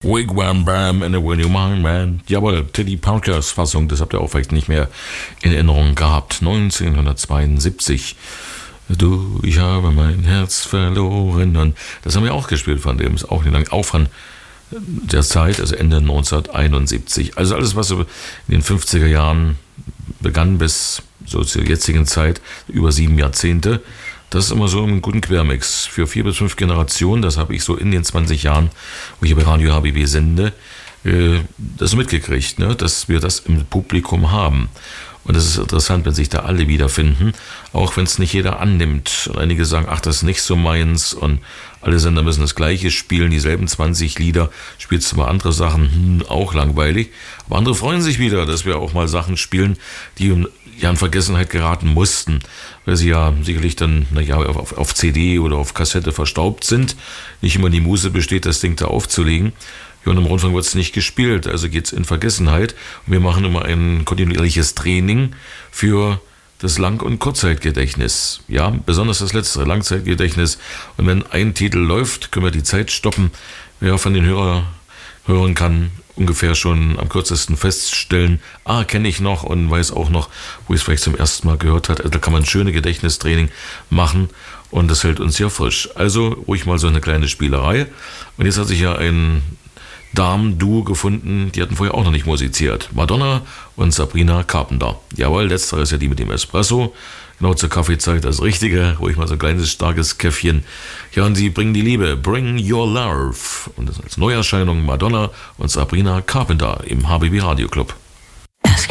Wigwam Bam in a William Man. Jawohl, Teddy Parkers Fassung, das habt ihr auch vielleicht nicht mehr in Erinnerung gehabt. 1972. Du, ich habe mein Herz verloren. Und das haben wir auch gespielt von dem. Ist auch nicht lang. Auch von der Zeit, also Ende 1971. Also alles, was in den 50er Jahren begann bis so zur jetzigen Zeit, über 7 Jahrzehnte, das ist immer so ein guten Quermix für 4 bis 5 Generationen. Das habe ich so in den 20 Jahren, wo ich bei Radio HBB sende, das mitgekriegt, ne? Dass wir das im Publikum haben. Und das ist interessant, wenn sich da alle wiederfinden, auch wenn es nicht jeder annimmt. Und einige sagen, ach, das ist nicht so meins und alle Sender müssen das Gleiche spielen, dieselben 20 Lieder, spielst du mal andere Sachen, auch langweilig. Aber andere freuen sich wieder, dass wir auch mal Sachen spielen, die ja in Vergessenheit geraten mussten, weil sie ja sicherlich dann auf CD oder auf Kassette verstaubt sind. Nicht immer die Muße besteht, das Ding da aufzulegen. Ja, und im Rundfunk wird es nicht gespielt, also geht es in Vergessenheit. Und wir machen immer ein kontinuierliches Training für das Lang- und Kurzzeitgedächtnis. Ja, besonders das letztere, Langzeitgedächtnis. Und wenn ein Titel läuft, können wir die Zeit stoppen. Wer von den Hörern kann ungefähr schon am kürzesten feststellen, kenne ich noch und weiß auch noch, wo ich es vielleicht zum ersten Mal gehört habe. Also da kann man schöne Gedächtnistraining machen und das hält uns ja frisch. Also ruhig mal so eine kleine Spielerei. Und jetzt hat sich ja ein Damen-Duo gefunden, die hatten vorher auch noch nicht musiziert. Madonna und Sabrina Carpenter. Jawohl, letztere ist ja die mit dem Espresso. Genau zur Kaffeezeit das Richtige, ruhig mal so ein kleines, starkes Käffchen. Ja, und sie bringen die Liebe, Bring Your Love. Und das als Neuerscheinung Madonna und Sabrina Carpenter im HBB Radio Club.